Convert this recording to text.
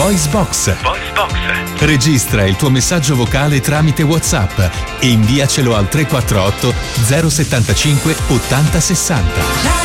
Voice Box. Registra il tuo messaggio vocale tramite WhatsApp e inviacelo al 348 075 80 60.